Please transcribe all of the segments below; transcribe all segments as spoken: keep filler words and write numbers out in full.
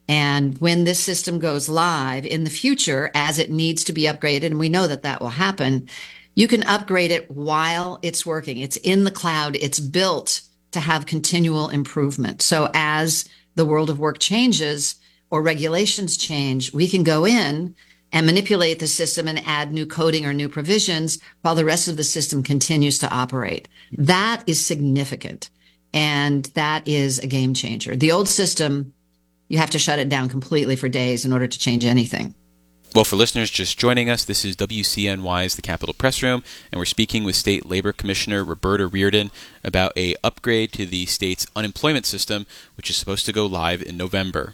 And when this system goes live in the future, as it needs to be upgraded, and we know that that will happen, you can upgrade it while it's working. It's in the cloud. It's built to have continual improvement. So as the world of work changes or regulations change, we can go in and manipulate the system and add new coding or new provisions while the rest of the system continues to operate. That is significant. And that is a game changer. The old system, you have to shut it down completely for days in order to change anything. Well, for listeners just joining us, this is W C N Y's The Capitol Press Room, and we're speaking with State Labor Commissioner Roberta Reardon about a upgrade to the state's unemployment system, which is supposed to go live in November.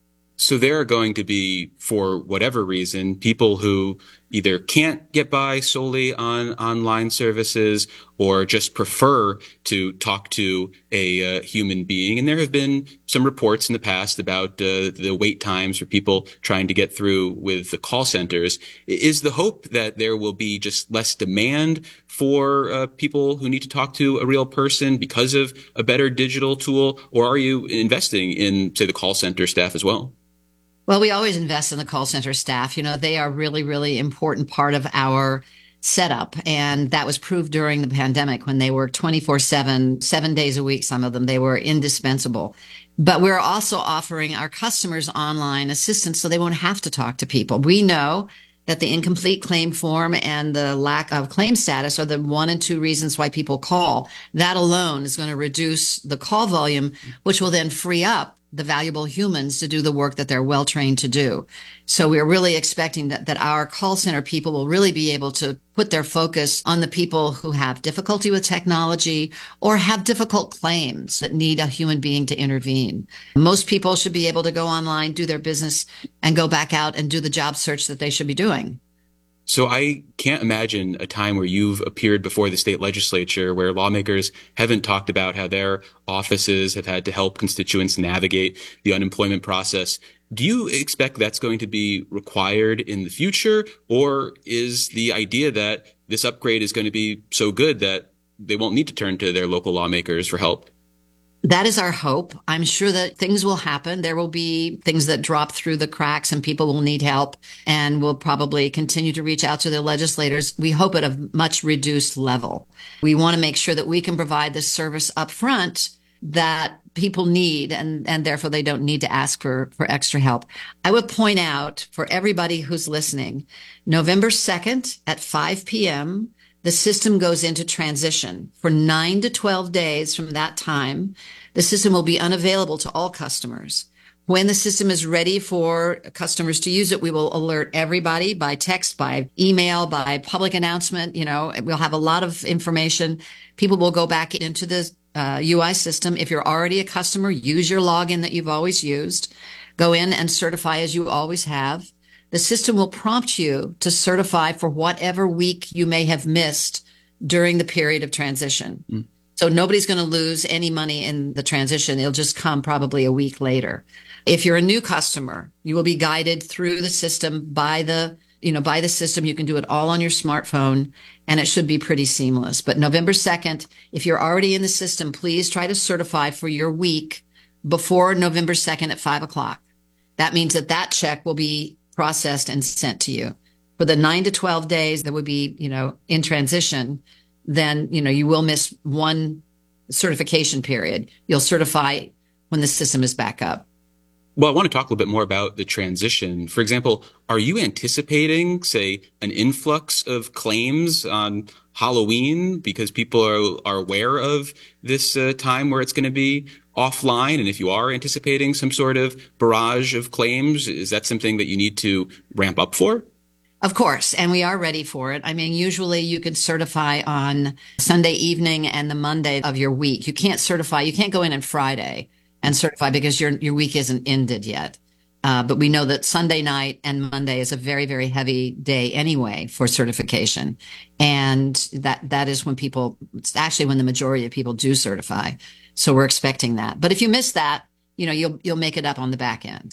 So there are going to be, for whatever reason, people who either can't get by solely on online services or just prefer to talk to a uh, human being. And there have been some reports in the past about uh, the wait times for people trying to get through with the call centers. Is the hope that there will be just less demand for uh, people who need to talk to a real person because of a better digital tool? Or are you investing in, say, the call center staff as well? Well, we always invest in the call center staff. You know, they are really, really important part of our setup. And that was proved during the pandemic when they worked twenty-four seven, seven days a week. Some of them, they were indispensable. But we're also offering our customers online assistance so they won't have to talk to people. We know that the incomplete claim form and the lack of claim status are the one and two reasons why people call. That alone is going to reduce the call volume, which will then free up the valuable humans to do the work that they're well trained to do. So we're really expecting that, that our call center people will really be able to put their focus on the people who have difficulty with technology or have difficult claims that need a human being to intervene. Most people should be able to go online, do their business, and go back out and do the job search that they should be doing. So I can't imagine a time where you've appeared before the state legislature where lawmakers haven't talked about how their offices have had to help constituents navigate the unemployment process. Do you expect that's going to be required in the future? Or is the idea that this upgrade is going to be so good that they won't need to turn to their local lawmakers for help? That is our hope. I'm sure that things will happen. There will be things that drop through the cracks and people will need help, and we'll probably continue to reach out to their legislators. We hope at a much reduced level. We want to make sure that we can provide the service up front that people need, and, and therefore they don't need to ask for, for extra help. I would point out for everybody who's listening, November second at five p.m., the system goes into transition. For nine to twelve days from that time, the system will be unavailable to all customers. When the system is ready for customers to use it, we will alert everybody by text, by email, by public announcement. You know, we'll have a lot of information. People will go back into the uh, U I system. If you're already a customer, use your login that you've always used. Go in and certify as you always have. The system will prompt you to certify for whatever week you may have missed during the period of transition. Mm. So nobody's going to lose any money in the transition. It'll just come probably a week later. If you're a new customer, you will be guided through the system by the, you know, by the system. You can do it all on your smartphone, and it should be pretty seamless. But November second, if you're already in the system, please try to certify for your week before November second at five o'clock. That means that that check will be processed and sent to you. For the nine to twelve days that would be, you know, in transition, then, you know, you will miss one certification period. You'll certify when the system is back up. Well, I want to talk a little bit more about the transition. For example, are you anticipating, say, an influx of claims on Halloween because people are, are aware of this uh, time where it's going to be offline? And if you are anticipating some sort of barrage of claims, is that something that you need to ramp up for? Of course, and we are ready for it. I mean, usually you can certify on Sunday evening and the Monday of your week. You can't certify, you can't go in on Friday and certify because your your week isn't ended yet. Uh, but we know that Sunday night and Monday is a very, very heavy day anyway for certification. And that that is when people, it's actually when the majority of people do certify. So we're expecting that. But if you miss that, you know, you'll you'll make it up on the back end.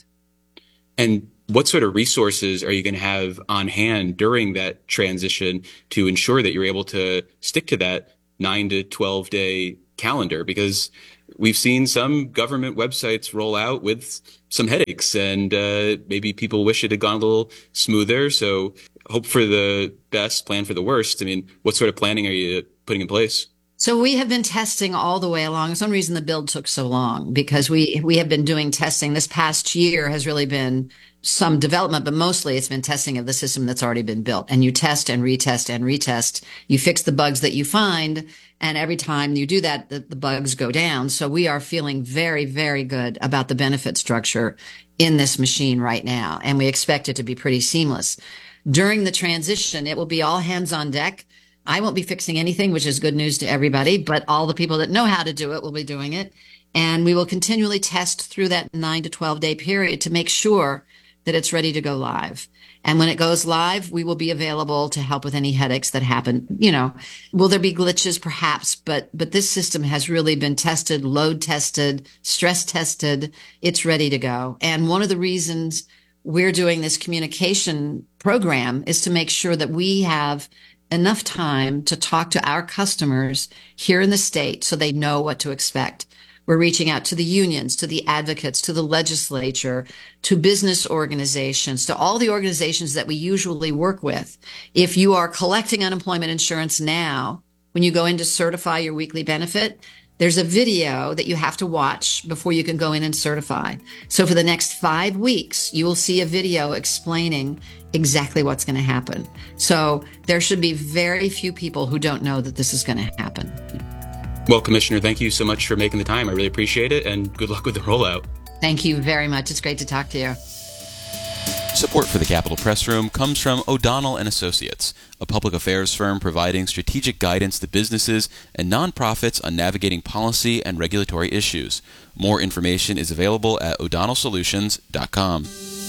And what sort of resources are you going to have on hand during that transition to ensure that you're able to stick to that nine to twelve day calendar, because we've seen some government websites roll out with some headaches, and uh, maybe people wish it had gone a little smoother. So hope for the best, plan for the worst. I mean, what sort of planning are you putting in place? So we have been testing all the way along. It's one reason the build took so long, because we we have been doing testing. This past year has really been some development, but mostly it's been testing of the system that's already been built. And you test and retest and retest. You fix the bugs that you find, and every time you do that, the, the bugs go down. So we are feeling very, very good about the benefit structure in this machine right now, and we expect it to be pretty seamless. During the transition, it will be all hands on deck. I won't be fixing anything, which is good news to everybody, but all the people that know how to do it will be doing it. And we will continually test through that nine to twelve day period to make sure that it's ready to go live. And when it goes live, we will be available to help with any headaches that happen. You know, will there be glitches? Perhaps, but, but this system has really been tested, load tested, stress tested. It's ready to go. And one of the reasons we're doing this communication program is to make sure that we have enough time to talk to our customers here in the state so they know what to expect. We're reaching out to the unions, to the advocates, to the legislature, to business organizations, to all the organizations that we usually work with. If you are collecting unemployment insurance now, when you go in to certify your weekly benefit, there's a video that you have to watch before you can go in and certify. So for the next five weeks, you will see a video explaining exactly what's going to happen. So there should be very few people who don't know that this is going to happen. Well, Commissioner, thank you so much for making the time. I really appreciate it, and good luck with the rollout. Thank you very much. It's great to talk to you. Support for the Capitol Press Room comes from O'Donnell and Associates, a public affairs firm providing strategic guidance to businesses and nonprofits on navigating policy and regulatory issues. More information is available at o'donnell solutions dot com.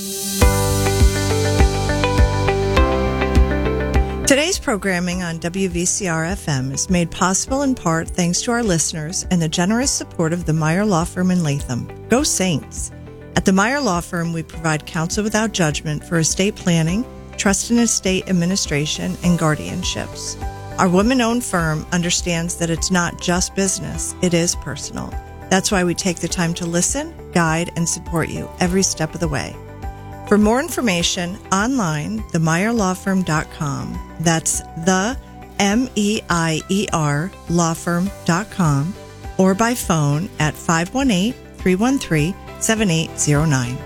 Today's programming on W V C R F M is made possible in part thanks to our listeners and the generous support of the Meyer Law Firm in Latham. Go Saints! At the Meyer Law Firm, we provide counsel without judgment for estate planning, trust and estate administration, and guardianships. Our women-owned firm understands that it's not just business, it is personal. That's why we take the time to listen, guide, and support you every step of the way. For more information, online, the meyer law firm dot com. That's the M E I E R law firm dot com, or by phone at five one eight, three one three, seven eight zero nine.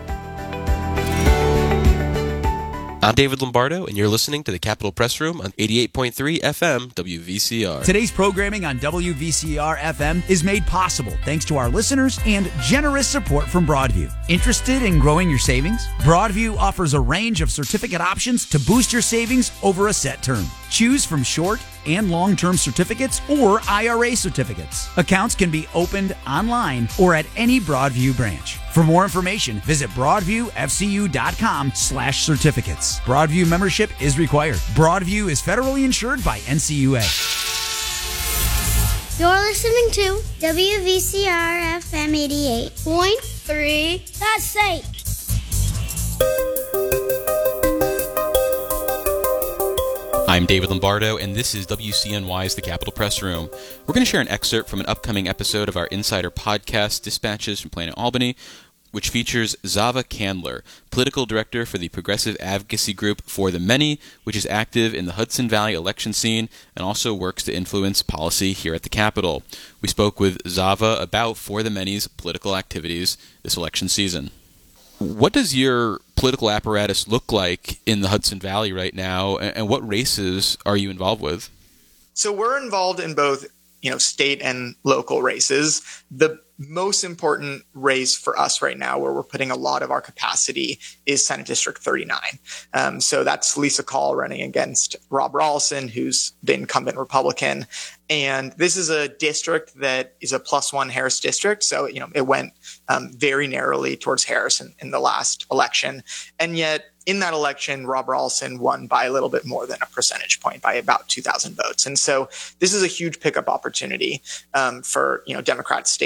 I'm David Lombardo, and you're listening to the Capitol Press Room on eighty-eight point three F M W V C R. Today's programming on W V C R F M is made possible thanks to our listeners and generous support from Broadview. Interested in growing your savings? Broadview offers a range of certificate options to boost your savings over a set term. Choose from short and long-term certificates or I R A certificates. Accounts can be opened online or at any Broadview branch. For more information, visit broadviewfcu.com slash certificates. Broadview membership is required. Broadview is federally insured by N C U A. You're listening to W V C R F M eighty-eight point three. That's safe. I'm David Lombardo, and this is W C N Y's The Capitol Press Room. We're going to share an excerpt from an upcoming episode of our Insider podcast, Dispatches from Planet Albany, which features Zava Candler, political director for the progressive advocacy group For the Many, which is active in the Hudson Valley election scene and also works to influence policy here at the Capitol. We spoke with Zava about For the Many's political activities this election season. What does your political apparatus look like in the Hudson Valley right now, and what races are you involved with? So we're involved in both, you know, state and local races. The most important race for us right now, where we're putting a lot of our capacity, is Senate District thirty-nine. Um, so that's Lisa Call running against Rob Rawlson, who's the incumbent Republican. And this is a district that is a plus one Harris district. So, you know, it went um, very narrowly towards Harris in, in the last election. And yet in that election, Rob Rawlson won by a little bit more than a percentage point, by about two thousand votes. And so this is a huge pickup opportunity um, for, you know, Democrats statewide.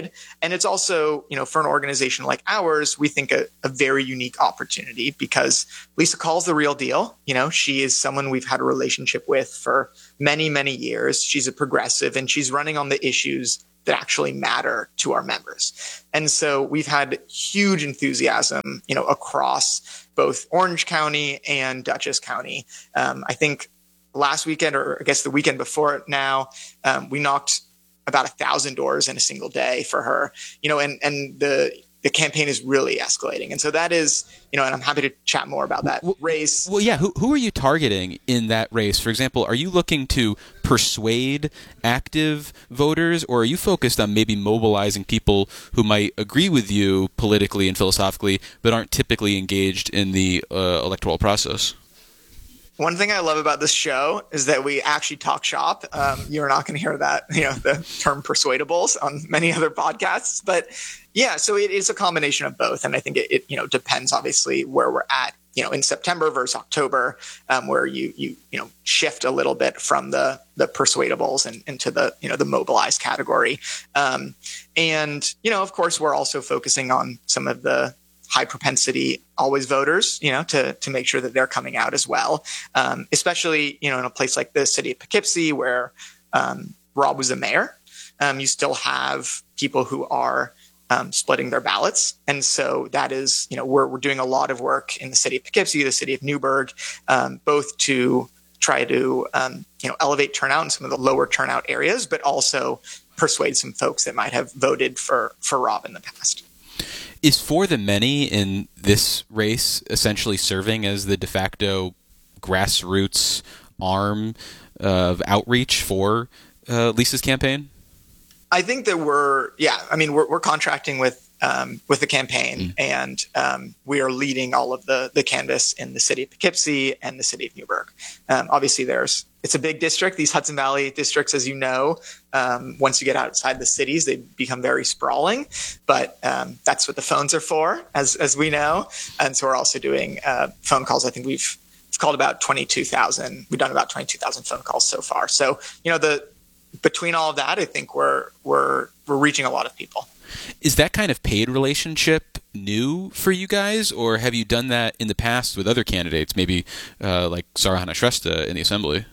side. And it's also, you know, for an organization like ours, we think a, a very unique opportunity because Lisa Call's the real deal. You know, she is someone we've had a relationship with for many, many years. She's a progressive and she's running on the issues that actually matter to our members. And so we've had huge enthusiasm, you know, across both Orange County and Dutchess County. Um, I think last weekend, or I guess the weekend before it now, um, we knocked about a thousand doors in a single day for her, you know, and, and the, the campaign is really escalating. And so that is, you know, and I'm happy to chat more about that well, race. Well, yeah. Who, who are you targeting in that race? For example, are you looking to persuade active voters, or are you focused on maybe mobilizing people who might agree with you politically and philosophically, but aren't typically engaged in the uh, electoral process? One thing I love about this show is that we actually talk shop. Um, you're not going to hear that, you know, the term persuadables on many other podcasts. But yeah, so it is a combination of both. And I think it, it you know, depends obviously where we're at, you know, in September versus October, um, where you, you, you know, shift a little bit from the, the persuadables and into the, you know, the mobilized category. Um, and, you know, of course, we're also focusing on some of the high propensity always voters, you know, to, to make sure that they're coming out as well. Um, especially, you know, in a place like the city of Poughkeepsie where um, Rob was the mayor, um, you still have people who are um, splitting their ballots. And so that is, you know, we're, we're doing a lot of work in the city of Poughkeepsie, the city of Newburgh, um, both to try to, um, you know, elevate turnout in some of the lower turnout areas, but also persuade some folks that might have voted for, for Rob in the past. Is For the Many in this race essentially serving as the de facto grassroots arm of outreach for uh, Lisa's campaign? I think that we're, yeah, I mean, we're, we're contracting with um, with the campaign, mm. and um, we are leading all of the the canvass in the city of Poughkeepsie and the city of Newburgh. Um, obviously, there's it's a big district. These Hudson Valley districts, as you know, um, once you get outside the cities, they become very sprawling. But um, that's what the phones are for, as as we know. And so we're also doing uh, phone calls. I think we've it's called about twenty-two thousand. We've done about twenty-two thousand phone calls so far. So you know the between all of that, I think we're we're we're reaching a lot of people. Is that kind of paid relationship new for you guys, or have you done that in the past with other candidates, maybe uh, like Sara Hanna-Shrestha in the Assembly?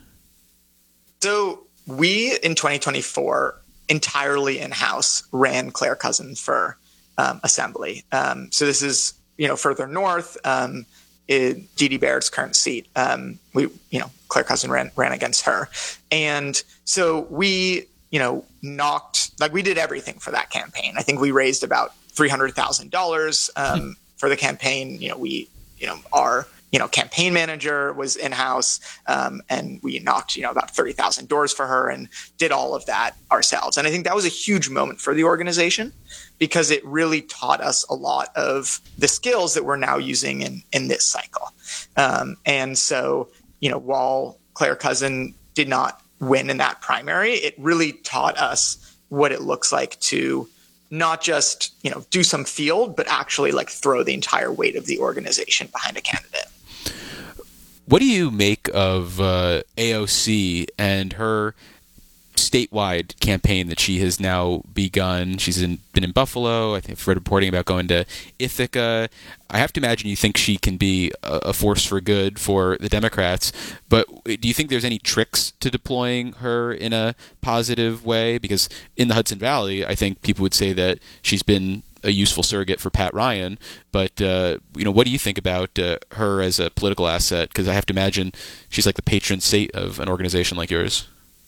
So we, in twenty twenty-four, entirely in-house ran Claire Cousin for um, Assembly. Um, so this is, you know, further north, um, Dee Dee Baird's current seat. Um, we, you know, Claire Cousin ran ran against her, and so we, you know, knocked like we did everything for that campaign. I think we raised about three hundred thousand dollars um, for the campaign. You know, we, you know, our you know campaign manager was in house, um, and we knocked you know about thirty thousand doors for her and did all of that ourselves. And I think that was a huge moment for the organization because it really taught us a lot of the skills that we're now using in in this cycle. Um, and so, you know, while Claire Cousin did not win in that primary, it really taught us what it looks like to not just, you know, do some field, but actually like throw the entire weight of the organization behind a candidate. What do you make of uh, A O C and her statewide campaign that she has now begun? She's in, been in Buffalo. I think I've read reporting about going to Ithaca. I have to imagine you think she can be a, a force for good for the Democrats, but do you think there's any tricks to deploying her in a positive way? Because in the Hudson Valley, I think people would say that she's been a useful surrogate for Pat Ryan, but uh, you know, what do you think about uh, her as a political asset? Because I have to imagine she's like the patron saint of an organization like yours.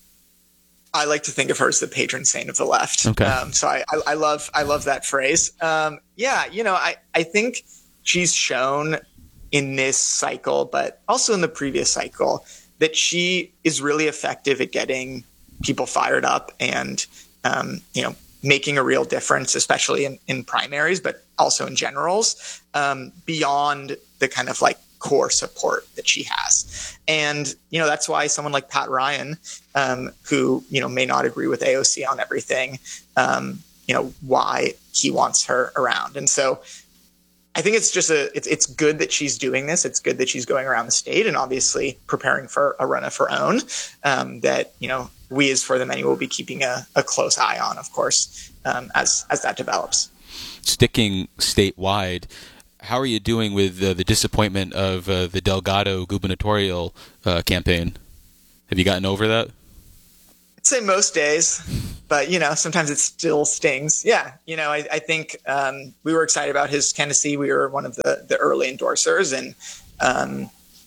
I like to think of her as the patron saint of the left. Okay. Um, so I, I, I love I love that phrase. Um, yeah, you know, I, I think she's shown in this cycle, but also in the previous cycle, that she is really effective at getting people fired up and, um, you know, making a real difference, especially in, in primaries, but also in generals, um, beyond the kind of like core support that she has. And, you know, that's why someone like Pat Ryan, um, who, you know, may not agree with A O C on everything, um, you know, why he wants her around. And so I think it's just a, it's, it's good that she's doing this. It's good that she's going around the state and obviously preparing for a run of her own, um, that, you know, we as For the Many will be keeping a, a close eye on, of course, um, as, as that develops. Sticking statewide, how are you doing with uh, the disappointment of uh, the Delgado gubernatorial uh, campaign? Have you gotten over that? I'd say most days, but, you know, sometimes it still stings. Yeah. You know, I, I think um, we were excited about his candidacy. We were one of the, the early endorsers. And um,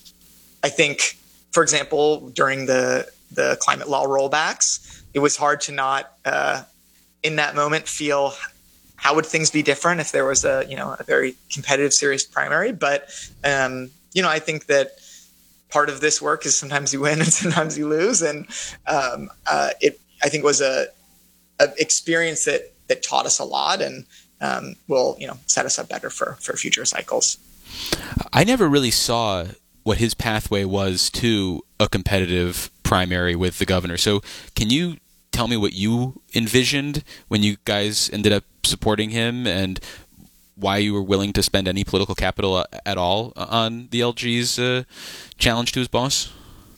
I think, for example, during the, the climate law rollbacks, it was hard to not, uh, in that moment, feel how would things be different if there was a, you know, a very competitive, serious primary. But, um, you know, I think that part of this work is sometimes you win and sometimes you lose. And um, uh, it, I think, was a, a experience that, that taught us a lot and um, will, you know, set us up better for, for future cycles. I never really saw what his pathway was to a competitive primary with the governor. So can you tell me what you envisioned when you guys ended up supporting him and why you were willing to spend any political capital at all on the L G's uh, challenge to his boss?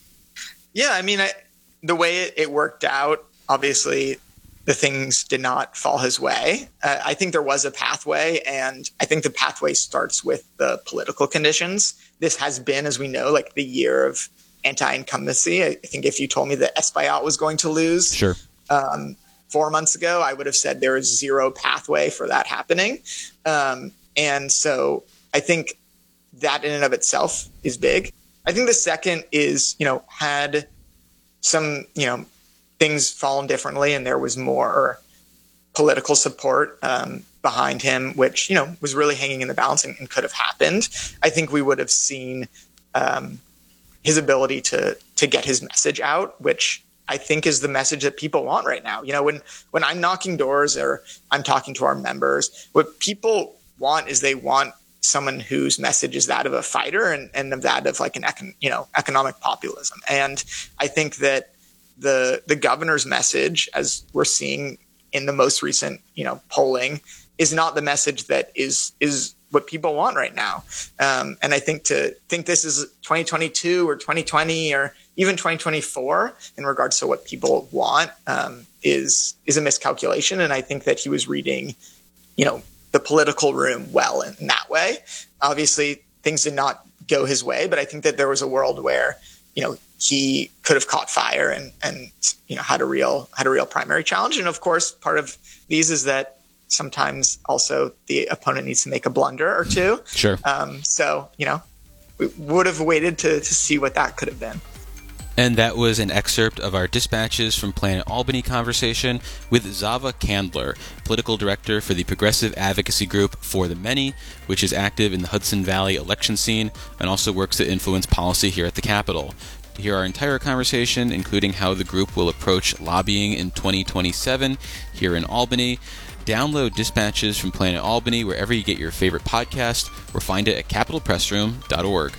Yeah, I mean, I, the way it, it worked out, obviously, the things did not fall his way. Uh, I think there was a pathway, and I think the pathway starts with the political conditions. This has been, as we know, like the year of anti-incumbency. I think if you told me that Espaillat was going to lose, sure. Um, four months ago, I would have said there is zero pathway for that happening. Um, and so I think that in and of itself is big. I think the second is, you know, had some, you know, things fallen differently and there was more political support um, behind him, which, you know, was really hanging in the balance and, and could have happened. I think we would have seen um, his ability to to get his message out, which I think is the message that people want right now. You know, when, when I'm knocking doors or I'm talking to our members, what people want is they want someone whose message is that of a fighter and, and of that of like an, econ, you know, economic populism. And I think that the, the governor's message, as we're seeing in the most recent, you know, polling, is not the message that is, is what people want right now. Um, and I think to think this is twenty twenty-two or twenty twenty or even twenty twenty-four in regards to what people want um, is is a miscalculation. And I think that he was reading, you know, the political room well in, in that way. Obviously, things did not go his way, but I think that there was a world where, you know, he could have caught fire and and you know had a real had a real primary challenge. And of course, part of these is that sometimes also the opponent needs to make a blunder or two. Sure. Um, so, you know, we would have waited to, to see what that could have been. And that was an excerpt of our Dispatches from Planet Albany conversation with Zava Candler, political director for the progressive advocacy group For the Many, which is active in the Hudson Valley election scene and also works to influence policy here at the Capitol. To hear our entire conversation, including how the group will approach lobbying in twenty twenty-seven here in Albany, download Dispatches from Planet Albany wherever you get your favorite podcast or find it at capitol press room dot org.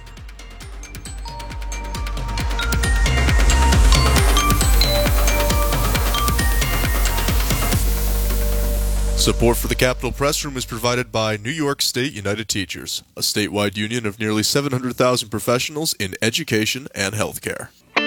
Support for the Capitol Press Room is provided by New York State United Teachers, a statewide union of nearly seven hundred thousand professionals in education and healthcare.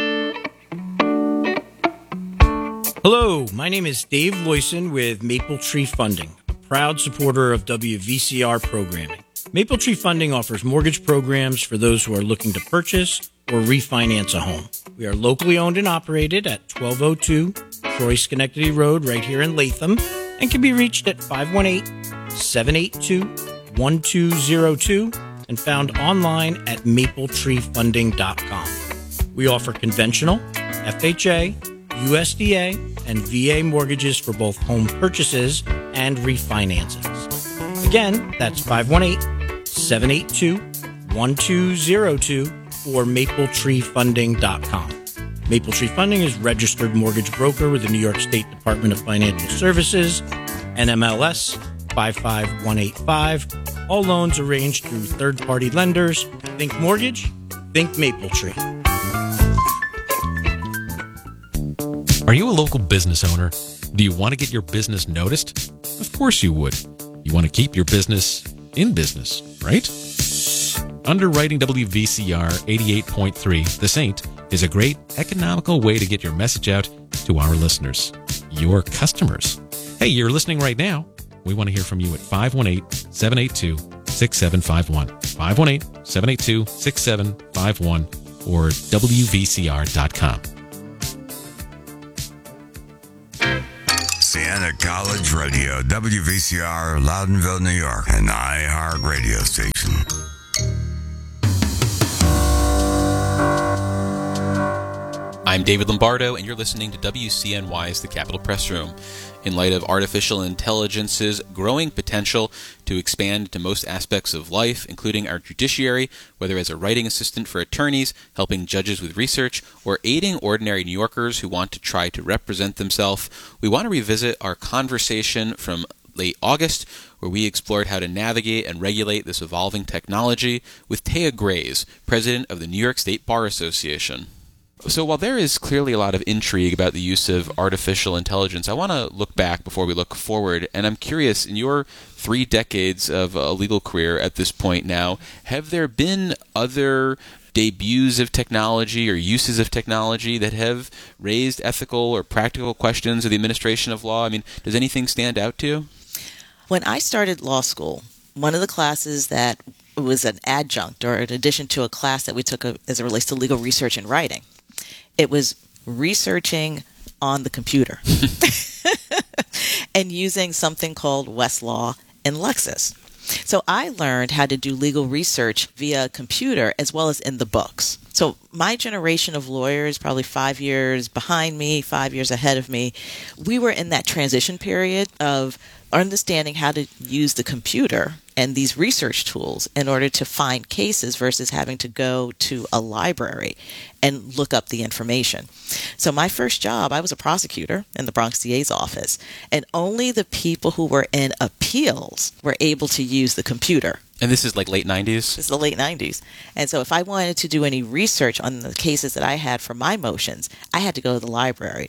Hello, my name is Dave Loyson with Maple Tree Funding, a proud supporter of W V C R programming. Maple Tree Funding offers mortgage programs for those who are looking to purchase or refinance a home. We are locally owned and operated at twelve oh two Troy Schenectady Road right here in Latham and can be reached at five one eight, seven eight two, one two zero two and found online at maple tree funding dot com. We offer conventional, F H A, U S D A, and V A mortgages for both home purchases and refinances. Again, that's five one eight, seven eight two, one two zero two or maple tree funding dot com. Maple Tree Funding is registered mortgage broker with the New York State Department of Financial Services, N M L S five five one eight five. All loans arranged through third-party lenders. Think mortgage, think Maple Tree. Are you a local business owner? Do you want to get your business noticed? Of course you would. You want to keep your business in business, right? Underwriting W V C R eighty-eight point three, The Saint, is a great economical way to get your message out to our listeners, your customers. Hey, you're listening right now. We want to hear from you at five one eight, seven eight two, six seven five one, five one eight, seven eight two, six seven five one, or W V C R dot com. Siena College Radio, W V C R, Loudonville, New York, an iHeart radio station. I'm David Lombardo, and you're listening to W C N Y's The Capitol Press Room. In light of artificial intelligence's growing potential to expand to most aspects of life, including our judiciary, whether as a writing assistant for attorneys, helping judges with research, or aiding ordinary New Yorkers who want to try to represent themselves, we want to revisit our conversation from late August, where we explored how to navigate and regulate this evolving technology with Taya Grays, president of the New York State Bar Association. So while there is clearly a lot of intrigue about the use of artificial intelligence, I want to look back before we look forward. And I'm curious, in your three decades of a legal career at this point now, have there been other debuts of technology or uses of technology that have raised ethical or practical questions of the administration of law? I mean, does anything stand out to you? When I started law school, one of the classes that was an adjunct or in addition to a class that we took as it relates to legal research and writing, it was researching on the computer and using something called Westlaw and Lexis. So I learned how to do legal research via computer as well as in the books. So my generation of lawyers, probably five years behind me, five years ahead of me, we were in that transition period of understanding how to use the computer and these research tools in order to find cases versus having to go to a library and look up the information. So my first job, I was a prosecutor in the Bronx D A's office, and only the people who were in appeals were able to use the computer. And this is like late nineties? This is the late nineties. And so if I wanted to do any research on the cases that I had for my motions, I had to go to the library.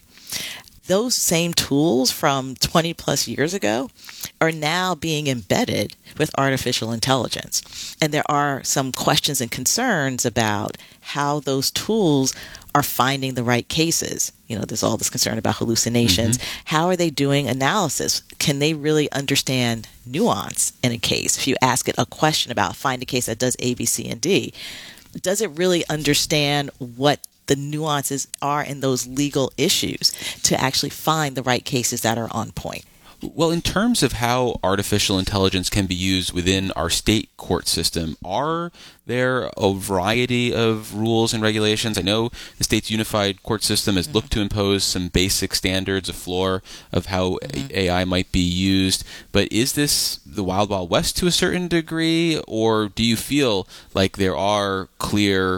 Those same tools from twenty plus years ago are now being embedded with artificial intelligence. And there are some questions and concerns about how those tools are finding the right cases. You know, there's all this concern about hallucinations. Mm-hmm. How are they doing analysis? Can they really understand nuance in a case? If you ask it a question about find a case that does A, B, C, and D, does it really understand what the nuances are in those legal issues to actually find the right cases that are on point? Well, in terms of how artificial intelligence can be used within our state court system, are there a variety of rules and regulations? I know the state's unified court system has mm-hmm. looked to impose some basic standards, a floor of how mm-hmm. A I might be used, but is this the Wild Wild West to a certain degree, or do you feel like there are clear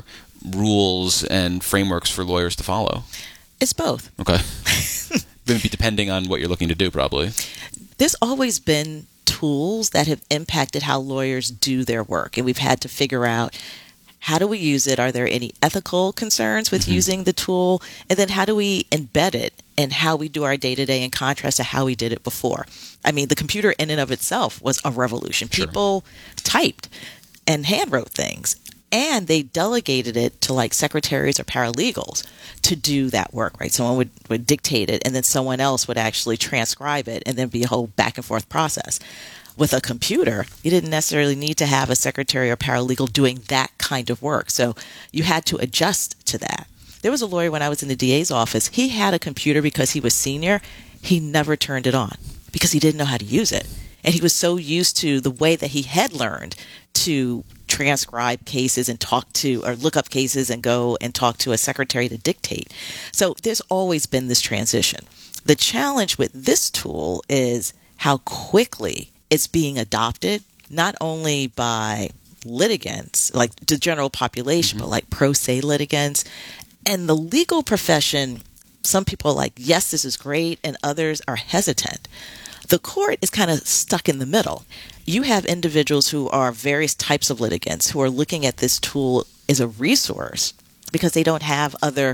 rules and frameworks for lawyers to follow? It's both. Okay. Going to be depending on what you're looking to do, probably. There's always been tools that have impacted how lawyers do their work, and we've had to figure out how do we use it? Are there any ethical concerns with mm-hmm. using the tool? And then how do we embed it in how we do our day-to-day in contrast to how we did it before? I mean, the computer in and of itself was a revolution. Sure. People typed and handwrote things. And they delegated it to like secretaries or paralegals to do that work, right? Someone would, would dictate it, and then someone else would actually transcribe it, and then be a whole back and forth process. With a computer, you didn't necessarily need to have a secretary or paralegal doing that kind of work. So you had to adjust to that. There was a lawyer when I was in the D A's office. He had a computer because he was senior. He never turned it on because he didn't know how to use it. And he was so used to the way that he had learned to transcribe cases and talk to or look up cases and go and talk to a secretary to dictate. So there's always been this transition. The challenge with this tool is how quickly it's being adopted, not only by litigants, like the general population, mm-hmm. but like pro se litigants. And the legal profession, some people are like, yes, this is great, and others are hesitant. The court is kind of stuck in the middle. You have individuals who are various types of litigants who are looking at this tool as a resource because they don't have other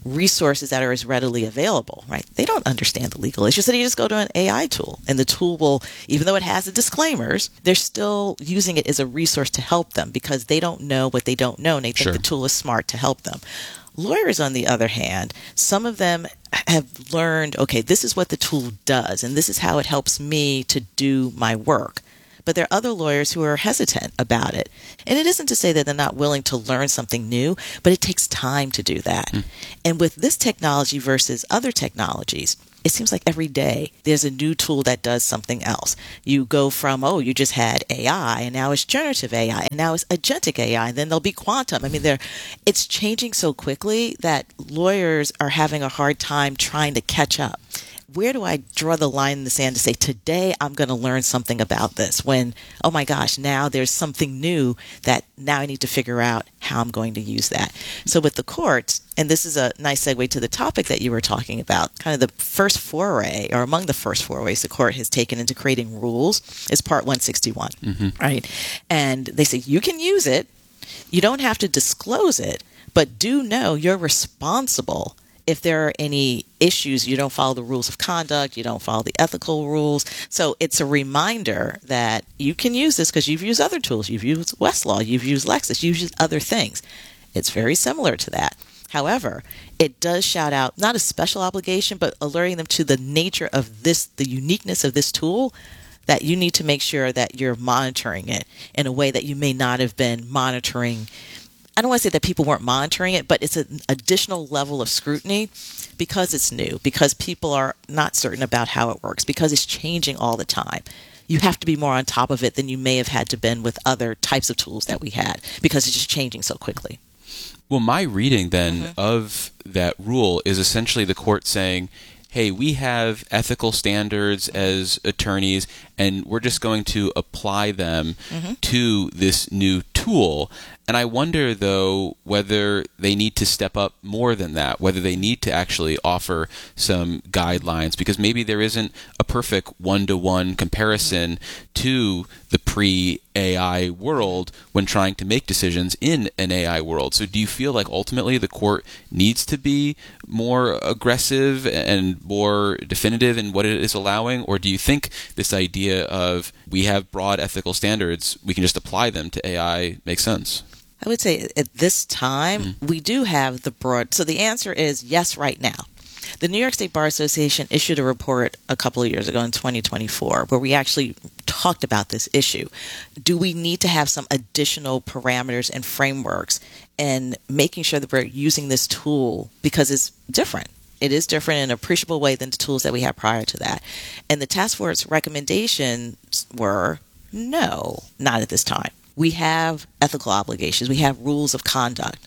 resources that are as readily available, right? They don't understand the legal issues. So you just go to an A I tool, and the tool will, even though it has the disclaimers, they're still using it as a resource to help them because they don't know what they don't know, and they think Sure. the tool is smart to help them. Lawyers, on the other hand, some of them have learned, okay, this is what the tool does, and this is how it helps me to do my work. But there are other lawyers who are hesitant about it. And it isn't to say that they're not willing to learn something new, but it takes time to do that. Mm. And with this technology versus other technologies, it seems like every day there's a new tool that does something else. You go from, oh, you just had A I, and now it's generative A I, and now it's agentic A I, and then there'll be quantum. I mean, they're, it's changing so quickly that lawyers are having a hard time trying to catch up. Where do I draw the line in the sand to say, today I'm going to learn something about this when, oh my gosh, now there's something new that now I need to figure out how I'm going to use that. So with the courts, and this is a nice segue to the topic that you were talking about, kind of the first foray, or among the first forays the court has taken into creating rules is Part one sixty-one, mm-hmm. right? And they say you can use it, you don't have to disclose it, but do know you're responsible if there are any issues, you don't follow the rules of conduct, you don't follow the ethical rules. So it's a reminder that you can use this because you've used other tools. You've used Westlaw, you've used Lexis, you've used other things. It's very similar to that. However, it does shout out not a special obligation, but alerting them to the nature of this, the uniqueness of this tool, that you need to make sure that you're monitoring it in a way that you may not have been monitoring. I don't want to say that people weren't monitoring it, but it's an additional level of scrutiny because it's new, because people are not certain about how it works, because it's changing all the time. You have to be more on top of it than you may have had to been with other types of tools that we had because it's just changing so quickly. Well, my reading then Mm-hmm. of that rule is essentially the court saying, hey, we have ethical standards as attorneys, and we're just going to apply them mm-hmm. to this new tool. And I wonder, though, whether they need to step up more than that, whether they need to actually offer some guidelines, because maybe there isn't a perfect one-to-one comparison to the pre-A I world when trying to make decisions in an A I world. So do you feel like ultimately the court needs to be more aggressive and more definitive in what it is allowing? Or do you think this idea of we have broad ethical standards, we can just apply them to A I makes sense? I would say at this time, mm-hmm. we do have the broad. So the answer is yes right now. The New York State Bar Association issued a report a couple of years ago in twenty twenty-four where we actually talked about this issue. Do we need to have some additional parameters and frameworks and making sure that we're using this tool because it's different? It is different in an appreciable way than the tools that we had prior to that. And the task force recommendations were no, not at this time. We have ethical obligations. We have rules of conduct.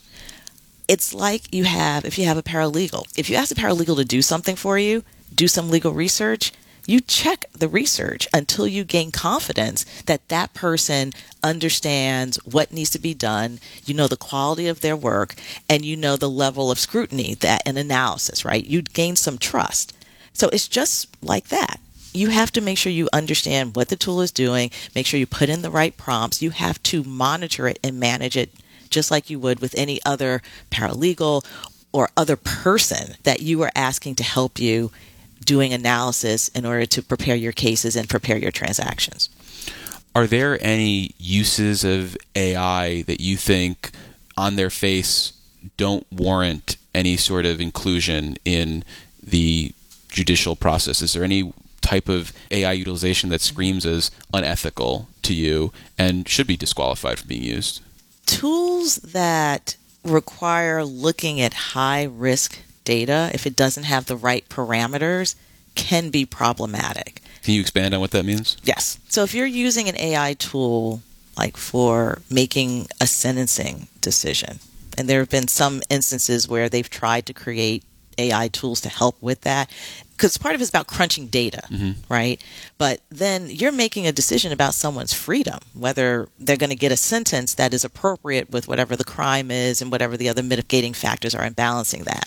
It's like you have, if you have a paralegal, if you ask a paralegal to do something for you, do some legal research, you check the research until you gain confidence that that person understands what needs to be done, you know the quality of their work, and you know the level of scrutiny that and analysis, right? You gain some trust. So it's just like that. You have to make sure you understand what the tool is doing, make sure you put in the right prompts. You have to monitor it and manage it just like you would with any other paralegal or other person that you are asking to help you doing analysis in order to prepare your cases and prepare your transactions. Are there any uses of A I that you think on their face don't warrant any sort of inclusion in the judicial process? Is there any type of A I utilization that screams as unethical to you and should be disqualified from being used? Tools that require looking at high-risk data, if it doesn't have the right parameters, can be problematic. Can you expand on what that means? Yes. So if you're using an A I tool like for making a sentencing decision, and there have been some instances where they've tried to create A I tools to help with that, because part of it's about crunching data, mm-hmm. right? But then you're making a decision about someone's freedom, whether they're going to get a sentence that is appropriate with whatever the crime is and whatever the other mitigating factors are in balancing that.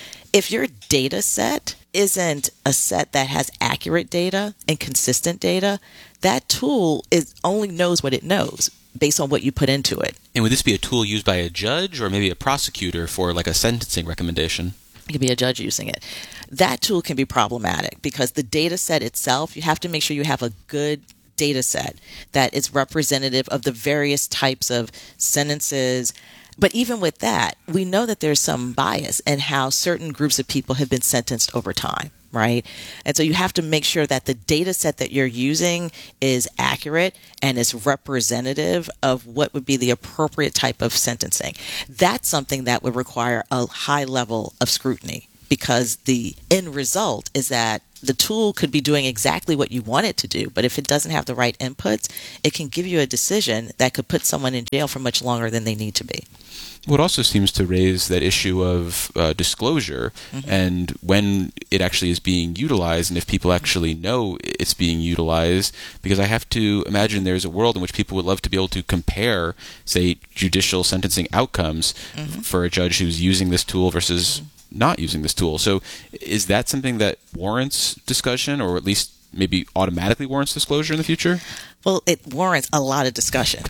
If your data set isn't a set that has accurate data and consistent data, that tool is only knows what it knows based on what you put into it. And would this be a tool used by a judge or maybe a prosecutor for like a sentencing recommendation? It could be a judge using it. That tool can be problematic because the data set itself, you have to make sure you have a good data set that is representative of the various types of sentences. But even with that, we know that there's some bias in how certain groups of people have been sentenced over time, right? And so you have to make sure that the data set that you're using is accurate and is representative of what would be the appropriate type of sentencing. That's something that would require a high level of scrutiny because the end result is that the tool could be doing exactly what you want it to do, but if it doesn't have the right inputs, it can give you a decision that could put someone in jail for much longer than they need to be. Well, it also seems to raise that issue of uh, disclosure mm-hmm. and when it actually is being utilized and if people actually know it's being utilized, because I have to imagine there's a world in which people would love to be able to compare, say, judicial sentencing outcomes mm-hmm. for a judge who's using this tool versus mm-hmm. not using this tool. So is that something that warrants discussion or at least maybe automatically warrants disclosure in the future? Well, it warrants a lot of discussion.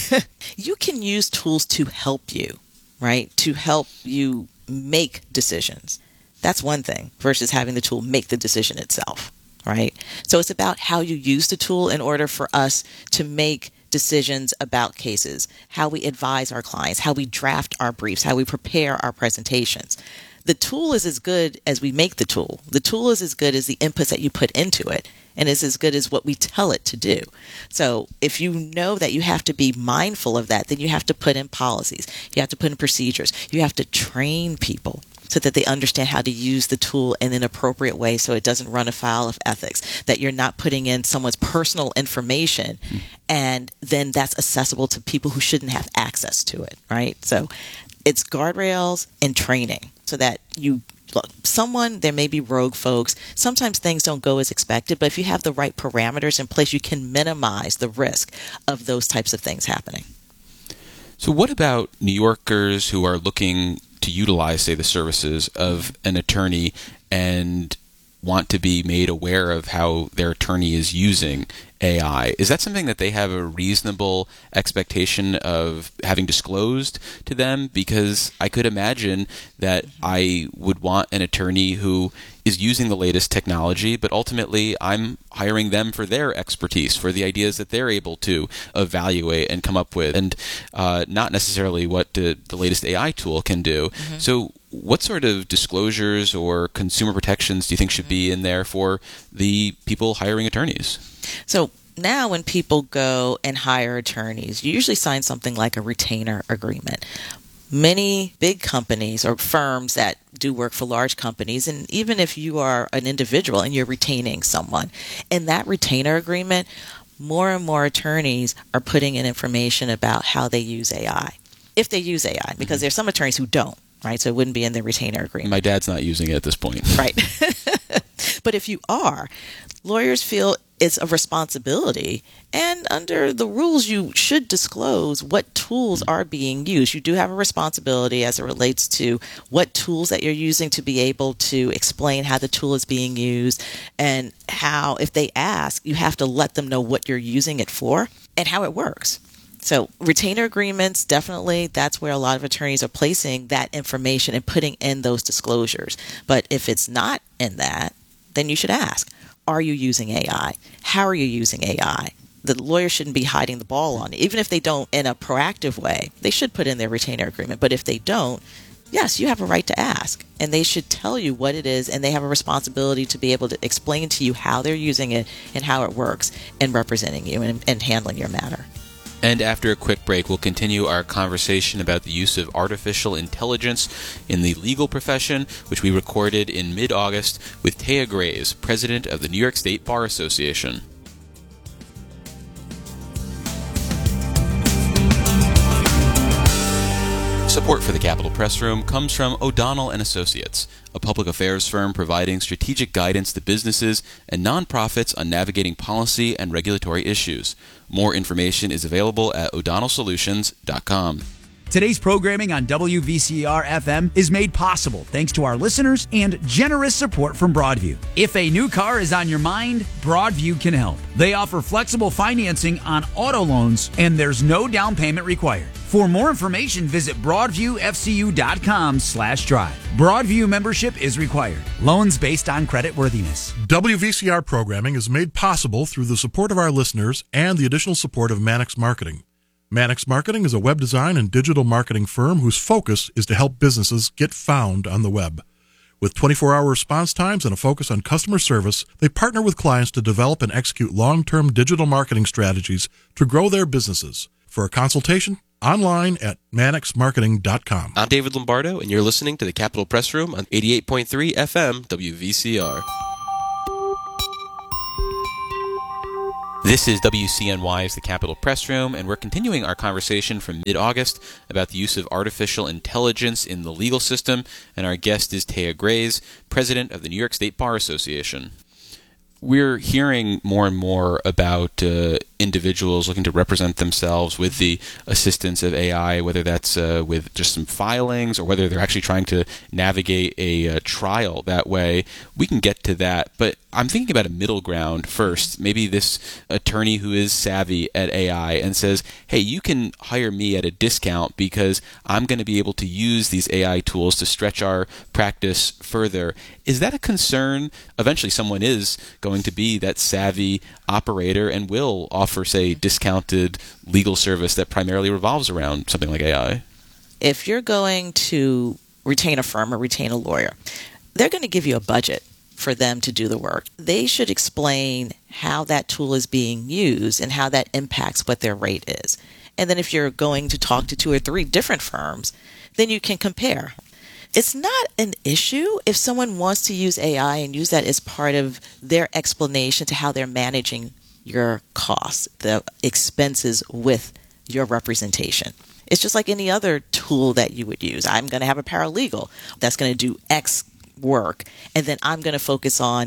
You can use tools to help you, right? To help you make decisions. That's one thing versus having the tool make the decision itself, right? So it's about how you use the tool in order for us to make decisions about cases, how we advise our clients, how we draft our briefs, how we prepare our presentations. The tool is as good as we make the tool. The tool is as good as the inputs that you put into it, and is as good as what we tell it to do. So if you know that you have to be mindful of that, then you have to put in policies. You have to put in procedures. You have to train people so that they understand how to use the tool in an appropriate way so it doesn't run afoul of ethics, that you're not putting in someone's personal information mm. and then that's accessible to people who shouldn't have access to it, right? So it's guardrails and training so that you look, someone, there may be rogue folks. Sometimes things don't go as expected, but if you have the right parameters in place, you can minimize the risk of those types of things happening. So what about New Yorkers who are looking to utilize, say, the services of an attorney and want to be made aware of how their attorney is using A I? Is that something that they have a reasonable expectation of having disclosed to them? Because I could imagine that I would want an attorney who is using the latest technology, but ultimately I'm hiring them for their expertise, for the ideas that they're able to evaluate and come up with, and uh, not necessarily what the, the latest A I tool can do. Mm-hmm. So what sort of disclosures or consumer protections do you think should be in there for the people hiring attorneys? So now when people go and hire attorneys, you usually sign something like a retainer agreement. Many big companies or firms that do work for large companies, and even if you are an individual and you're retaining someone, in that retainer agreement, more and more attorneys are putting in information about how they use A I. If they use A I, because mm-hmm. there's some attorneys who don't, right? So it wouldn't be in their retainer agreement. My dad's not using it at this point. Right. But if you are, lawyers feel it's a responsibility, and under the rules, you should disclose what tools are being used. You do have a responsibility as it relates to what tools that you're using to be able to explain how the tool is being used, and how, if they ask, you have to let them know what you're using it for and how it works. So retainer agreements, definitely, that's where a lot of attorneys are placing that information and putting in those disclosures. But if it's not in that, then you should ask, are you using A I? How are you using A I? The lawyer shouldn't be hiding the ball on it. Even if they don't in a proactive way, they should put in their retainer agreement. But if they don't, yes, you have a right to ask. And they should tell you what it is, and they have a responsibility to be able to explain to you how they're using it and how it works in representing you and, and handling your matter. And after a quick break, we'll continue our conversation about the use of artificial intelligence in the legal profession, which we recorded in mid-August with Taya Grays, president of the New York State Bar Association. Support for the Capitol Press Room comes from O'Donnell and Associates, a public affairs firm providing strategic guidance to businesses and nonprofits on navigating policy and regulatory issues. More information is available at o'donnell solutions dot com. Today's programming on W V C R F M is made possible thanks to our listeners and generous support from Broadview. If a new car is on your mind, Broadview can help. They offer flexible financing on auto loans, and there's no down payment required. For more information, visit broadviewfcu.com slash drive. Broadview membership is required. Loans based on credit worthiness. W V C R programming is made possible through the support of our listeners and the additional support of Mannix Marketing. Mannix Marketing is a web design and digital marketing firm whose focus is to help businesses get found on the web. With twenty-four hour response times and a focus on customer service, they partner with clients to develop and execute long-term digital marketing strategies to grow their businesses. For a consultation, online at mannix marketing dot com. I'm David Lombardo, and you're listening to the Capitol Press Room on eighty-eight point three F M W V C R. This is W C N Y's The Capitol Press Room, and we're continuing our conversation from mid-August about the use of artificial intelligence in the legal system, and our guest is Taya Grays, president of the New York State Bar Association. We're hearing more and more about uh, individuals looking to represent themselves with the assistance of A I, whether that's uh, with just some filings or whether they're actually trying to navigate a uh, trial that way. We can get to that, but I'm thinking about a middle ground first. Maybe this attorney who is savvy at A I and says, hey, you can hire me at a discount because I'm going to be able to use these A I tools to stretch our practice further. Is that a concern? Eventually someone is going to be that savvy operator and will offer, say, discounted legal service that primarily revolves around something like A I. If you're going to retain a firm or retain a lawyer, they're going to give you a budget for them to do the work. They should explain how that tool is being used and how that impacts what their rate is. And then if you're going to talk to two or three different firms, then you can compare. It's not an issue if someone wants to use A I and use that as part of their explanation to how they're managing your costs, the expenses with your representation. It's just like any other tool that you would use. I'm going to have a paralegal that's going to do X work, and then I'm going to focus on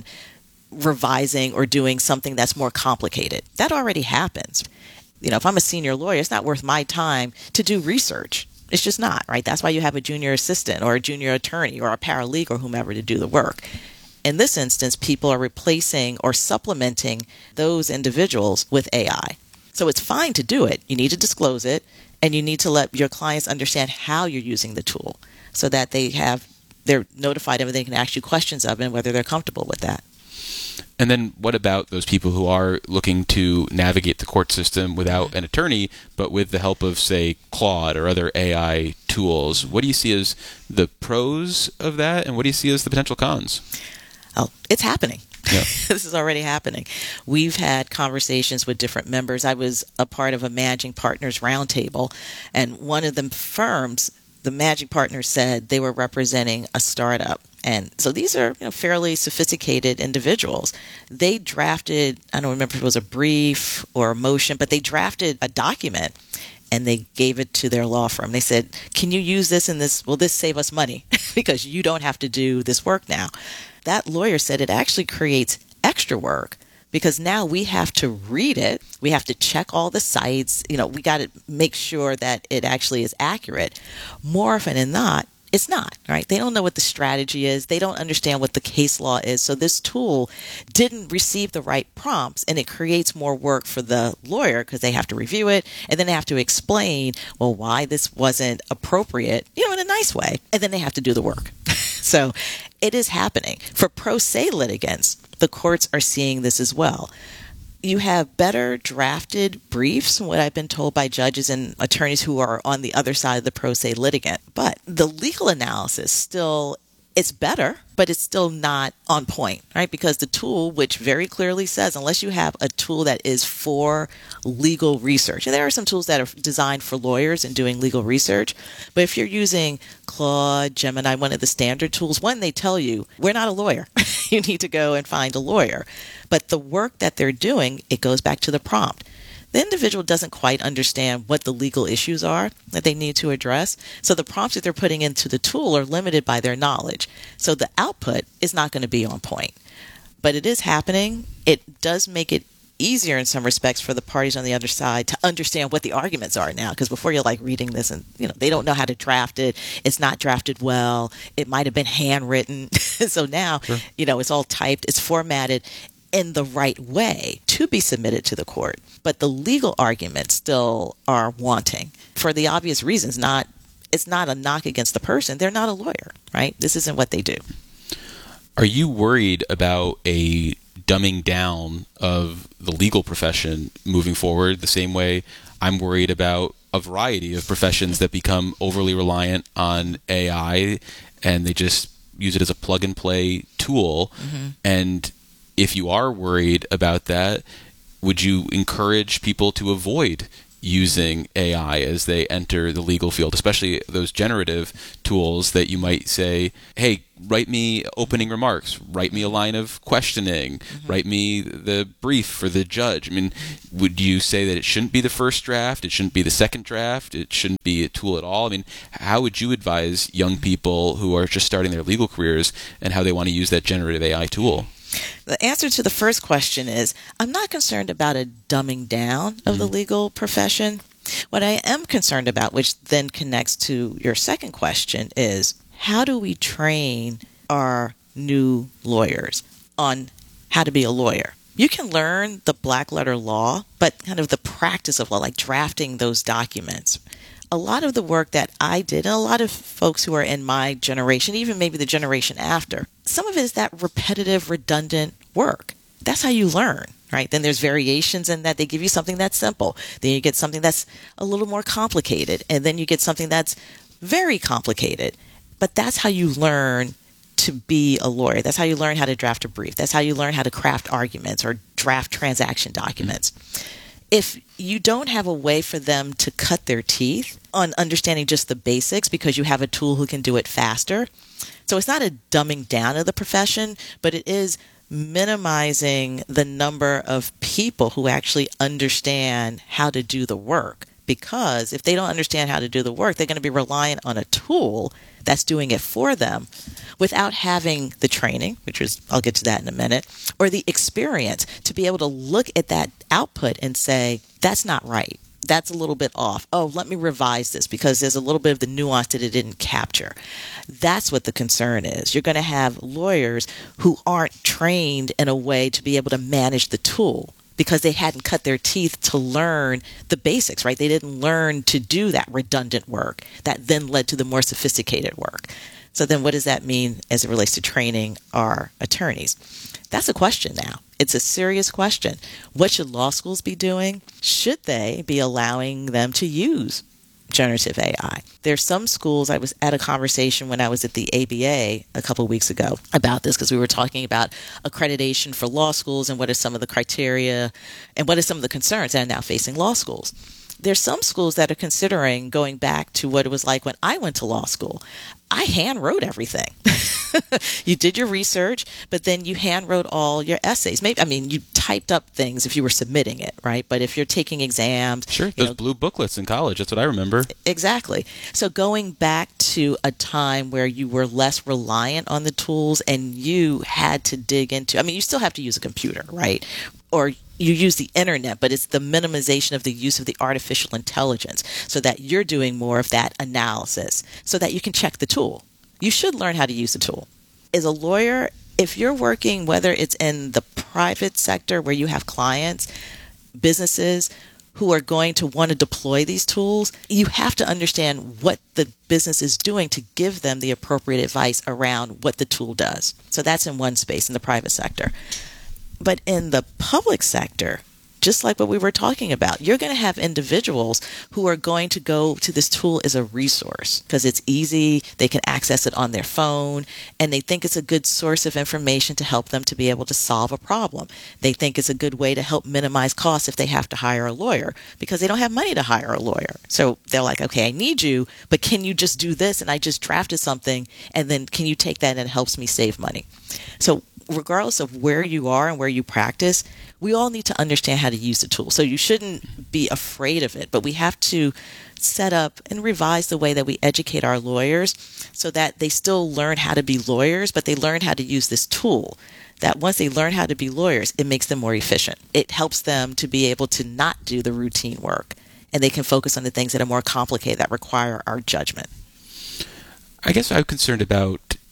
revising or doing something that's more complicated. That already happens. You know, if I'm a senior lawyer, it's not worth my time to do research. It's just not, right? That's why you have a junior assistant or a junior attorney or a paralegal or whomever to do the work. In this instance, people are replacing or supplementing those individuals with A I. So it's fine to do it. You need to disclose it, and you need to let your clients understand how you're using the tool so that they have, they're notified of it, they can ask you questions of it and whether they're comfortable with that. And then what about those people who are looking to navigate the court system without an attorney, but with the help of, say, Claude or other A I tools? What do you see as the pros of that, and what do you see as the potential cons? Oh, it's happening. Yeah. This is already happening. We've had conversations with different members. I was a part of a managing partners roundtable, and one of the firms, the managing partner said they were representing a startup. And so these are, you know, fairly sophisticated individuals. They drafted, I don't remember if it was a brief or a motion, but they drafted a document and they gave it to their law firm. They said, can you use this in this? Will this save us money? Because you don't have to do this work now. That lawyer said it actually creates extra work because now we have to read it. We have to check all the sites. You know, we got to make sure that it actually is accurate. More often than not, it's not, right? They don't know what the strategy is. They don't understand what the case law is. So this tool didn't receive the right prompts, and it creates more work for the lawyer because they have to review it, and then they have to explain, well, why this wasn't appropriate, you know, in a nice way. And then they have to do the work. So it is happening. For pro se litigants, the courts are seeing this as well. You have better drafted briefs, what I've been told by judges and attorneys who are on the other side of the pro se litigant. But the legal analysis still, it's better, but it's still not on point, right? Because the tool, which very clearly says, unless you have a tool that is for legal research, and there are some tools that are designed for lawyers and doing legal research, but if you're using Claude, Gemini, one of the standard tools, one, they tell you, we're not a lawyer. You need to go and find a lawyer. But the work that they're doing, it goes back to the prompt. The individual doesn't quite understand what the legal issues are that they need to address. So the prompts that they're putting into the tool are limited by their knowledge. So the output is not going to be on point. But it is happening. It does make it easier in some respects for the parties on the other side to understand what the arguments are now. Because before you're like reading this and, you know, they don't know how to draft it. It's not drafted well. It might have been handwritten. So now, sure. you know, it's all typed. It's formatted. in the right way to be submitted to the court. But the legal arguments still are wanting for the obvious reasons. Not it's not a knock against the person. They're not a lawyer, right? This isn't what they do. Are you worried about a dumbing down of the legal profession moving forward the same way I'm worried about a variety of professions that become overly reliant on A I and they just use it as a plug and play tool? Mm-hmm. And if you are worried about that, would you encourage people to avoid using A I as they enter the legal field, especially those generative tools that you might say, hey, write me opening remarks, write me a line of questioning, mm-hmm. write me the brief for the judge? I mean, would you say that it shouldn't be the first draft, it shouldn't be the second draft, it shouldn't be a tool at all? I mean, how would you advise young people who are just starting their legal careers and how they want to use that generative A I tool? The answer to the first question is, I'm not concerned about a dumbing down of mm-hmm. the legal profession. What I am concerned about, which then connects to your second question, is how do we train our new lawyers on how to be a lawyer? You can learn the black letter law, but kind of the practice of law, like drafting those documents. A lot of the work that I did, and a lot of folks who are in my generation, even maybe the generation after, some of it is that repetitive, redundant work. That's how you learn, right? Then there's variations in that. They give you something that's simple. Then you get something that's a little more complicated. And then you get something that's very complicated. But that's how you learn to be a lawyer. That's how you learn how to draft a brief. That's how you learn how to craft arguments or draft transaction documents. If you don't have a way for them to cut their teeth on understanding just the basics because you have a tool who can do it faster. So it's not a dumbing down of the profession, but it is minimizing the number of people who actually understand how to do the work. Because if they don't understand how to do the work, they're going to be reliant on a tool that's doing it for them without having the training, which is, I'll get to that in a minute, or the experience to be able to look at that output and say, that's not right. That's a little bit off. Oh, let me revise this because there's a little bit of the nuance that it didn't capture. That's what the concern is. You're going to have lawyers who aren't trained in a way to be able to manage the tool, because they hadn't cut their teeth to learn the basics, right? They didn't learn to do that redundant work that then led to the more sophisticated work. So then what does that mean as it relates to training our attorneys? That's a question now. It's a serious question. What should law schools be doing? Should they be allowing them to use generative A I? There's some schools, I was at a conversation when I was at the A B A a couple of weeks ago about this because we were talking about accreditation for law schools and what are some of the criteria and what are some of the concerns that are now facing law schools. There's some schools that are considering going back to what it was like when I went to law school. I hand wrote everything. You did your research, but then you hand wrote all your essays. Maybe, I mean, you typed up things if you were submitting it, right? But if you're taking exams. Sure, those know, blue booklets in college, that's what I remember. Exactly. So going back to a time where you were less reliant on the tools and you had to dig into, I mean, you still have to use a computer, right? Or you use the internet, but it's the minimization of the use of the artificial intelligence so that you're doing more of that analysis so that you can check the tool. You should learn how to use the tool. As a lawyer, if you're working, whether it's in the private sector where you have clients, businesses who are going to want to deploy these tools, you have to understand what the business is doing to give them the appropriate advice around what the tool does. So that's in one space in the private sector. But in the public sector, just like what we were talking about, you're going to have individuals who are going to go to this tool as a resource because it's easy, they can access it on their phone, and they think it's a good source of information to help them to be able to solve a problem. They think it's a good way to help minimize costs if they have to hire a lawyer because they don't have money to hire a lawyer. So they're like, okay, I need you, but can you just do this? And I just drafted something, and then can you take that and it helps me save money? So regardless of where you are and where you practice, we all need to understand how to use the tool. So you shouldn't be afraid of it, but we have to set up and revise the way that we educate our lawyers so that they still learn how to be lawyers, but they learn how to use this tool. That once they learn how to be lawyers, it makes them more efficient. It helps them to be able to not do the routine work, and they can focus on the things that are more complicated that require our judgment. I guess I'm concerned about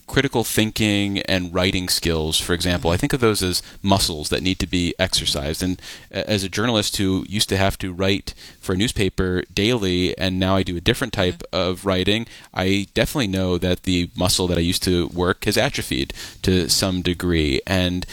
critical thinking and writing skills, for example, I think of those as muscles that need to be exercised. And as a journalist who used to have to write for a newspaper daily, and now I do a different type of writing, I definitely know that the muscle that I used to work has atrophied to some degree. And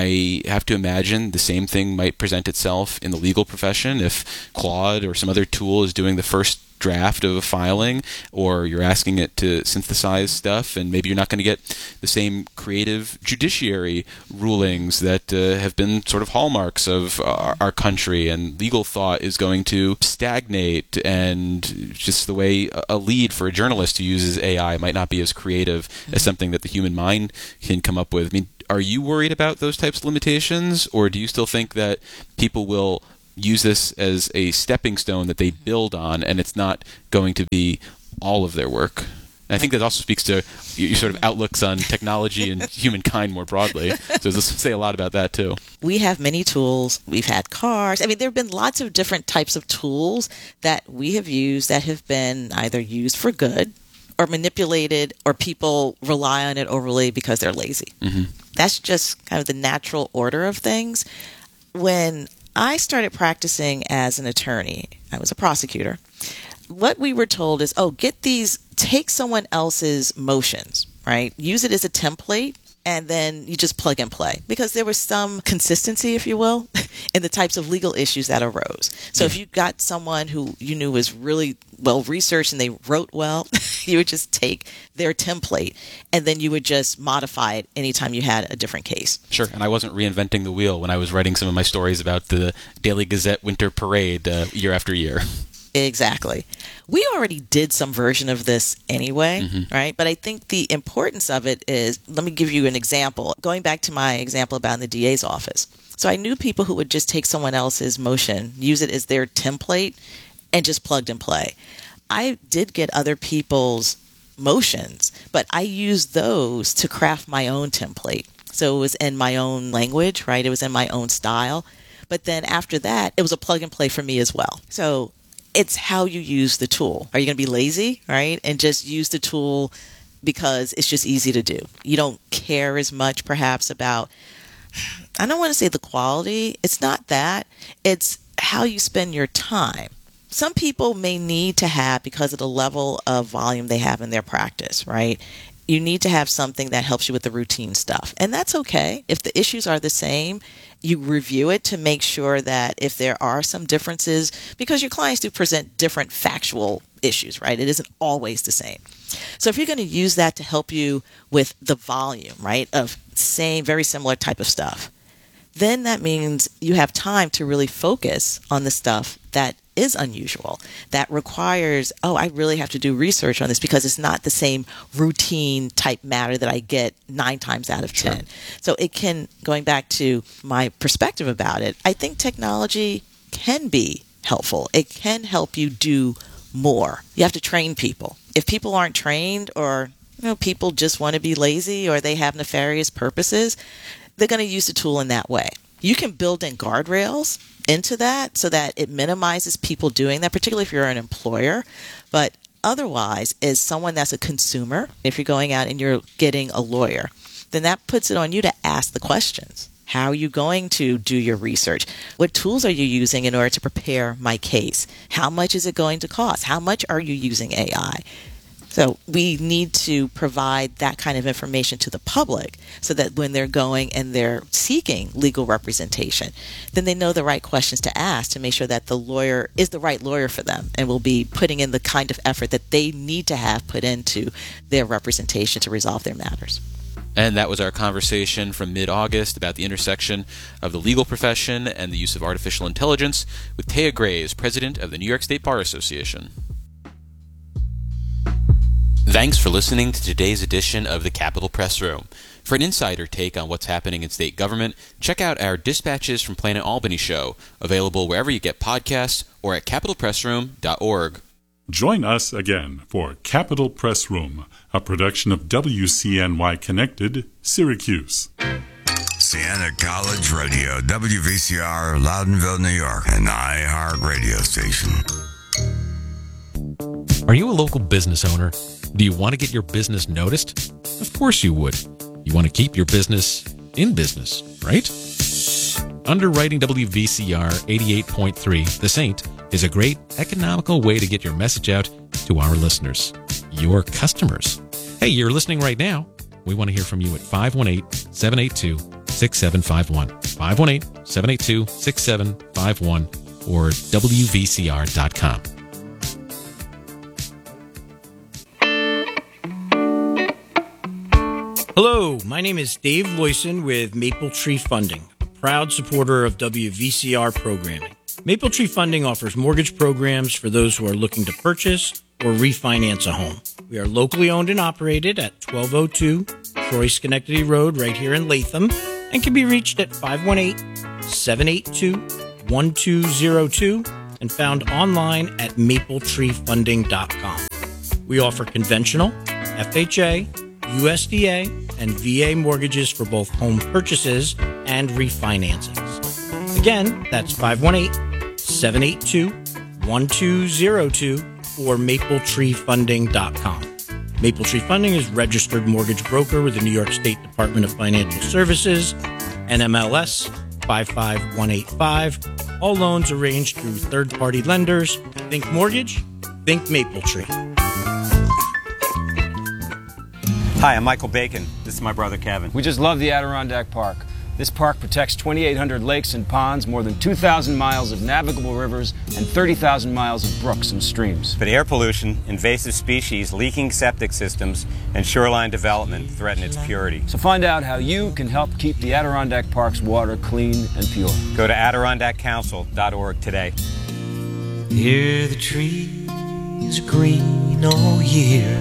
I have to imagine the same thing might present itself in the legal profession if Claude or some other tool is doing the first draft of a filing, or you're asking it to synthesize stuff, and maybe you're not going to get the same creative judiciary rulings that uh, have been sort of hallmarks of our, our country, and legal thought is going to stagnate, and just the way a lead for a journalist who uses A I might not be as creative as something that the human mind can come up with. I mean, are you worried about those types of limitations, or do you still think that people will use this as a stepping stone that they build on, and it's not going to be all of their work? And I think that also speaks to your sort of outlooks on technology and humankind more broadly. So let's say a lot about that too. We have many tools. We've had cars. I mean, there have been lots of different types of tools that we have used that have been either used for good or manipulated, or people rely on it overly because they're lazy. Mm-hmm. That's just kind of the natural order of things. When I started practicing as an attorney, I was a prosecutor. What we were told is, oh, get these, take someone else's motions, right? Use it as a template, and then you just plug and play. Because there was some consistency, if you will, in the types of legal issues that arose. So if you got someone who you knew was really well researched and they wrote well, you would just take their template and then you would just modify it anytime you had a different case. Sure, and I wasn't reinventing the wheel when I was writing some of my stories about the Daily Gazette Winter Parade uh, year after year. Exactly. We already did some version of this anyway, mm-hmm. right? But I think the importance of it is, let me give you an example. Going back to my example about in the D A's office. So I knew people who would just take someone else's motion, use it as their template, and just plugged and play. I did get other people's motions, but I used those to craft my own template. So it was in my own language, right? It was in my own style. But then after that, it was a plug and play for me as well. So it's how you use the tool. Are you going to be lazy, right? And just use the tool because it's just easy to do. You don't care as much perhaps about, I don't want to say the quality. It's not that. It's how you spend your time. Some people may need to have, because of the level of volume they have in their practice, right? You need to have something that helps you with the routine stuff. And that's okay. If the issues are the same, you review it to make sure that if there are some differences, because your clients do present different factual issues, right? It isn't always the same. So if you're going to use that to help you with the volume, right, of same, very similar type of stuff, then that means you have time to really focus on the stuff that is unusual, that requires, oh, I really have to do research on this because it's not the same routine type matter that I get nine times out of ten. Sure. So it can, going back to my perspective about it, I think technology can be helpful. It can help you do more. You have to train people. If people aren't trained, or you know, people just want to be lazy, or they have nefarious purposes, they're going to use the tool in that way. You can build in guardrails into that so that it minimizes people doing that, particularly if you're an employer. But otherwise, as someone that's a consumer, if you're going out and you're getting a lawyer, then that puts it on you to ask the questions. How are you going to do your research? What tools are you using in order to prepare my case? How much is it going to cost? How much are you using A I? So we need to provide that kind of information to the public so that when they're going and they're seeking legal representation, then they know the right questions to ask to make sure that the lawyer is the right lawyer for them and will be putting in the kind of effort that they need to have put into their representation to resolve their matters. And that was our conversation from mid-August about the intersection of the legal profession and the use of artificial intelligence with Taya Graves, president of the New York State Bar Association. Thanks for listening to today's edition of the Capitol Press Room. For an insider take on what's happening in state government, check out our Dispatches from Planet Albany show, available wherever you get podcasts or at capitol press room dot org. Join us again for Capitol Press Room, a production of W C N Y Connected, Syracuse. Siena College Radio, W V C R, Loudonville, New York, an iHeart radio station. Are you a local business owner? Do you want to get your business noticed? Of course you would. You want to keep your business in business, right? Underwriting W V C R eighty-eight point three, The Saint, is a great economical way to get your message out to our listeners, your customers. Hey, you're listening right now. We want to hear from you at five one eight, seven eight two, six seven five one, five one eight, seven eight two, six seven five one, or W V C R dot com. Hello, my name is Dave Loyson with Maple Tree Funding, a proud supporter of W V C R programming. Maple Tree Funding offers mortgage programs for those who are looking to purchase or refinance a home. We are locally owned and operated at twelve oh two Troy Schenectady Road right here in Latham and can be reached at five one eight, seven eight two, one two zero two and found online at maple tree funding dot com. We offer conventional, F H A, U S D A, and V A mortgages for both home purchases and refinancings. Again, that's five one eight, seven eight two, one two zero two or maple tree funding dot com. Maple Tree Funding is registered mortgage broker with the New York State Department of Financial Services, N M L S five five one eight five. All loans arranged through third-party lenders. Think mortgage, think Maple Tree. Hi, I'm Michael Bacon. This is my brother Kevin. We just love the Adirondack Park. This park protects twenty-eight hundred lakes and ponds, more than two thousand miles of navigable rivers, and thirty thousand miles of brooks and streams. But air pollution, invasive species, leaking septic systems, and shoreline development threaten its purity. So find out how you can help keep the Adirondack Park's water clean and pure. Go to adirondack council dot org today. Hear the trees green all year.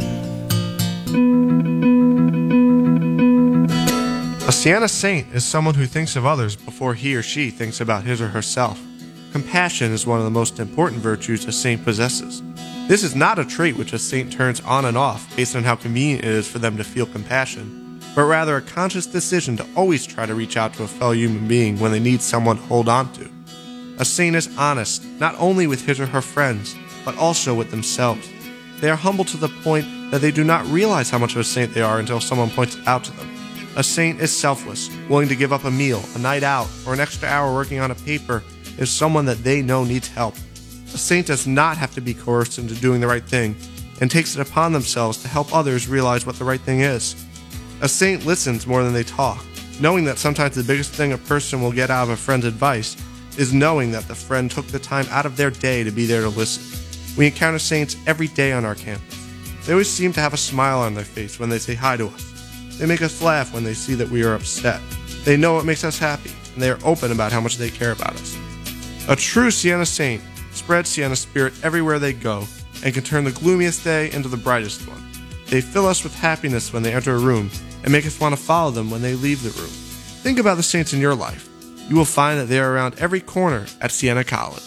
A Sienna saint is someone who thinks of others before he or she thinks about his or herself. Compassion is one of the most important virtues a saint possesses. This is not a trait which a saint turns on and off based on how convenient it is for them to feel compassion, but rather a conscious decision to always try to reach out to a fellow human being when they need someone to hold on to. A saint is honest, not only with his or her friends, but also with themselves. They are humble to the point that they do not realize how much of a saint they are until someone points it out to them. A saint is selfless, willing to give up a meal, a night out, or an extra hour working on a paper if someone that they know needs help. A saint does not have to be coerced into doing the right thing and takes it upon themselves to help others realize what the right thing is. A saint listens more than they talk, knowing that sometimes the biggest thing a person will get out of a friend's advice is knowing that the friend took the time out of their day to be there to listen. We encounter saints every day on our campus. They always seem to have a smile on their face when they say hi to us. They make us laugh when they see that we are upset. They know what makes us happy, and they are open about how much they care about us. A true Sienna saint spreads Sienna spirit everywhere they go and can turn the gloomiest day into the brightest one. They fill us with happiness when they enter a room and make us want to follow them when they leave the room. Think about the saints in your life. You will find that they are around every corner at Sienna College.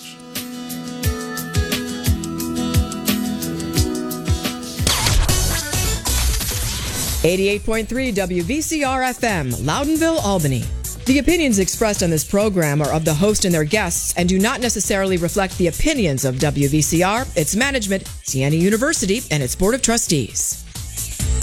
eighty-eight point three W V C R F M, Loudonville, Albany. The opinions expressed on this program are of the host and their guests and do not necessarily reflect the opinions of W V C R, its management, Siena University, and its Board of Trustees.